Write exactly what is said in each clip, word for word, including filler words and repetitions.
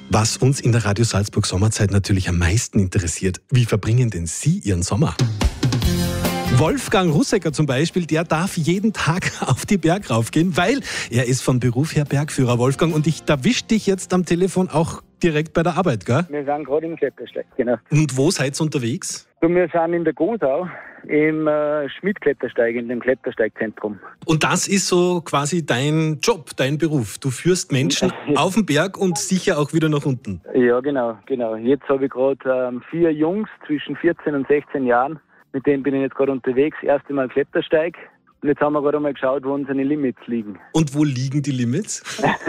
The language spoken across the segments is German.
Was uns in der Radio Salzburg Sommerzeit natürlich am meisten interessiert, wie verbringen denn Sie Ihren Sommer? Wolfgang Russecker zum Beispiel, der darf jeden Tag auf die Berg raufgehen, weil er ist von Beruf her Bergführer. Wolfgang, und ich erwisch dich jetzt am Telefon auch direkt bei der Arbeit, gell? Wir sind gerade im Klettersteig, genau. Und wo seid ihr unterwegs? Du, wir sind in der Gosau im äh, Schmidt-Klettersteig, in dem Klettersteigzentrum. Und das ist so quasi dein Job, dein Beruf. Du führst Menschen auf den Berg und sicher auch wieder nach unten. Ja, genau, genau. Jetzt habe ich gerade ähm, vier Jungs zwischen vierzehn und sechzehn Jahren. Mit denen bin ich jetzt gerade unterwegs. Erste Mal Klettersteig. Und jetzt haben wir gerade mal geschaut, wo unsere Limits liegen. Und wo liegen die Limits?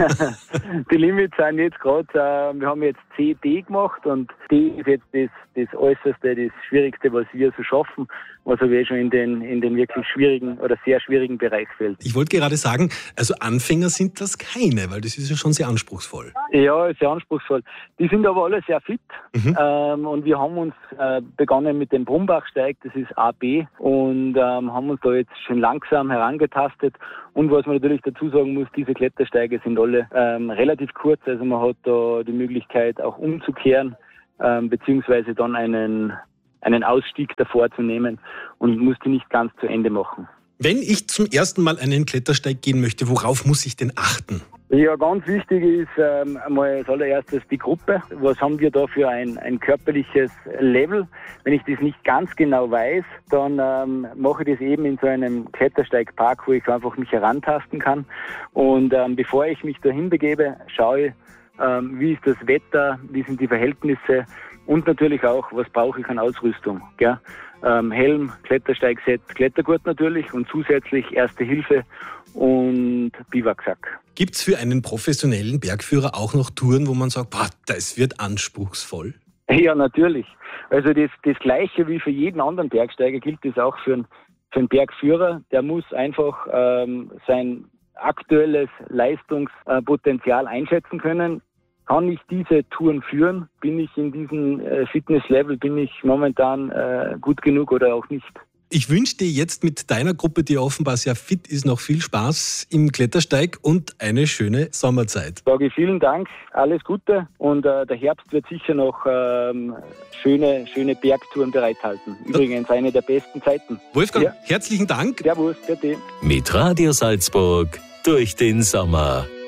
Die Limits sind jetzt gerade, äh, wir haben jetzt C D gemacht und D ist jetzt das, das Äußerste, das Schwierigste, was wir so schaffen, was aber eh schon in den, in den wirklich schwierigen oder sehr schwierigen Bereich fällt. Ich wollte gerade sagen, also Anfänger sind das keine, weil das ist ja schon sehr anspruchsvoll. Ja, sehr anspruchsvoll. Die sind aber alle sehr fit. Mhm. Ähm, und wir haben uns äh, begonnen mit dem Brumbachsteig, das ist A B, und ähm, haben uns da jetzt schon langsam herangetastet. Und was man natürlich dazu sagen muss, diese Klettersteige sind alle ähm, relativ kurz, also man hat da die Möglichkeit auch umzukehren, ähm, beziehungsweise dann einen, einen Ausstieg davor zu nehmen und muss die nicht ganz zu Ende machen. Wenn ich zum ersten Mal einen Klettersteig gehen möchte, worauf muss ich denn achten? Ja, ganz wichtig ist ähm, einmal als allererstes die Gruppe. Was haben wir da für ein, ein körperliches Level? Wenn ich das nicht ganz genau weiß, dann ähm, mache ich das eben in so einem Klettersteigpark, wo ich einfach mich herantasten kann. Und ähm, bevor ich mich dahin begebe, schaue ich, ähm, wie ist das Wetter, wie sind die Verhältnisse und natürlich auch, was brauche ich an Ausrüstung. Gell? Ähm, Helm, Klettersteigset, Klettergurt natürlich und zusätzlich Erste Hilfe und Biwaksack. Gibt es für einen professionellen Bergführer auch noch Touren, wo man sagt, boah, das wird anspruchsvoll? Ja, natürlich. Also das, das Gleiche wie für jeden anderen Bergsteiger gilt das auch für einen, für einen Bergführer. Der muss einfach ähm, sein aktuelles Leistungspotenzial einschätzen können. Kann ich diese Touren führen? Bin ich in diesem äh, Fitnesslevel, bin ich momentan äh, gut genug oder auch nicht? Ich wünsche dir jetzt mit deiner Gruppe, die offenbar sehr fit ist, noch viel Spaß im Klettersteig und eine schöne Sommerzeit. Sage ich vielen Dank, alles Gute und äh, der Herbst wird sicher noch ähm, schöne, schöne Bergtouren bereithalten. Übrigens eine der besten Zeiten. Wolfgang, ja. Herzlichen Dank. Servus, bitte. Mit Radio Salzburg durch den Sommer.